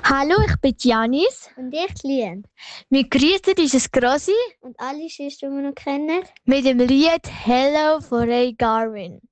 Hallo, ich bin Janis. Und ich Lien. Wir grüßen unser Grossi Und alle Schwestern, die wir noch kennen. mit dem Lied Hello von Ray Garvin.